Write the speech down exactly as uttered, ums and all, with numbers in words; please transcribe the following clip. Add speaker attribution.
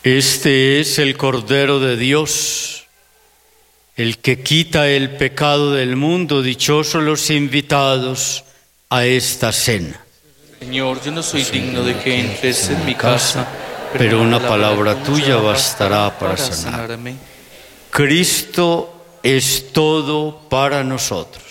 Speaker 1: Este es el Cordero de Dios, el que quita el pecado del mundo. Dichosos los invitados a esta cena.
Speaker 2: Señor, yo no soy digno de que entres en mi casa,
Speaker 1: pero una palabra tuya bastará para sanarme. Cristo es todo para nosotros.